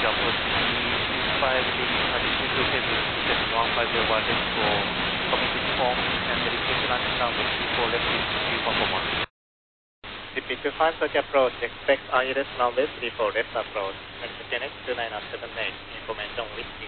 the approach 5 leading attitude to heavy descent 1501 left for coming to form and repeat landing downward before left into performance. CP25 search approach, expect ILS runway 34 left approach. Next Phoenix 29 at 78, information with